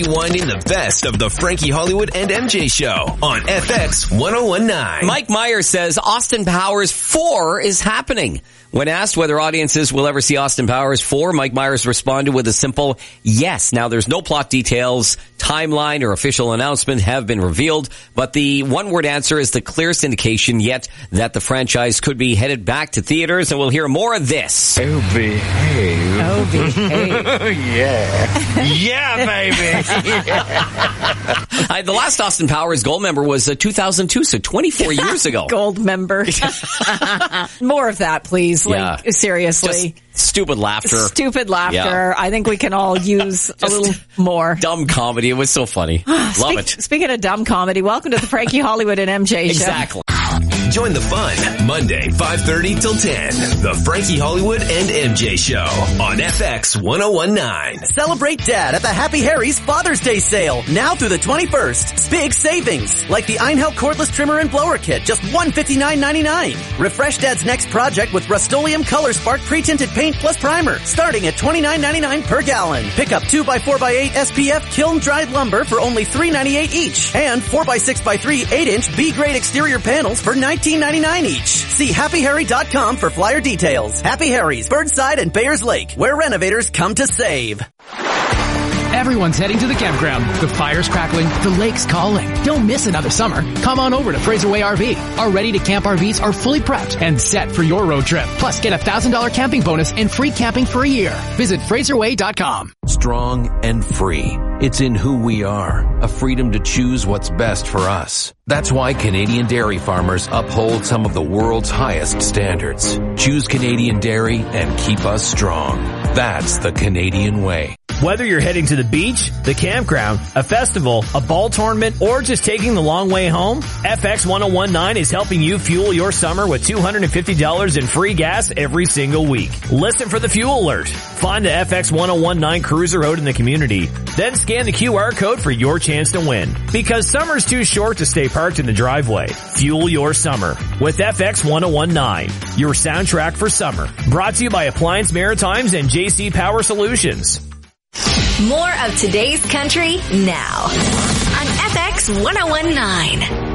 rewinding the best of the Frankie Hollywood and MJ show on FX 1019. Mike Myers says Austin Powers 4 is happening. When asked whether audiences will ever see Austin Powers 4, Mike Myers responded with a simple yes. Now, there's no plot details, timeline, or official announcement have been revealed, but the one-word answer is the clearest indication yet that the franchise could be headed back to theaters, and we'll hear more of this. Oh, behave. Oh, behave. Yeah. Yeah, baby. The last Austin Powers Gold member was 2002, so 24 years ago. Gold member. More of that, please. Like, seriously. Just stupid laughter. Stupid laughter. Yeah. I think we can all use a little more. Dumb comedy. It was so funny. Love it. Speaking of dumb comedy, welcome to the Frankie Hollywood and MJ show. Exactly. Join the fun Monday, 5:30 till 10. The Frankie Hollywood and MJ show on FX 1019. Celebrate Dad at the Happy Harry's Father's Day sale. Now through the 21st. Big savings. Like the Einhell cordless trimmer and blower kit. Just $159.99. Refresh Dad's next project with Rust-Oleum Color Spark pre-tinted paint plus primer. Starting at $29.99 per gallon. Pick up 2x4x8 SPF kiln dried lumber for only $3.98 each. And 4x6x3 8-inch B-grade exterior panels for $19.99 each. See happyharry.com for flyer details. Happy Harry's, Birdside and Bayers Lake, where renovators come to save. Everyone's heading to the campground. The fire's crackling. The lake's calling. Don't miss another summer. Come on over to Fraserway RV. Our ready-to-camp RVs are fully prepped and set for your road trip. Plus, get a $1,000 camping bonus and free camping for a year. Visit FraserWay.com. Strong and free. It's in who we are. A freedom to choose what's best for us. That's why Canadian dairy farmers uphold some of the world's highest standards. Choose Canadian dairy and keep us strong. That's the Canadian way. Whether you're heading to the beach, the campground, a festival, a ball tournament, or just taking the long way home, FX 1019 is helping you fuel your summer with $250 in free gas every single week. Listen for the fuel alert. Find the FX 1019 cruiser out in the community. Then scan the QR code for your chance to win. Because summer's too short to stay parked in the driveway. Fuel your summer with FX 1019, your soundtrack for summer. Brought to you by Appliance Maritimes and JC Power Solutions. More of today's country now on FX 1019.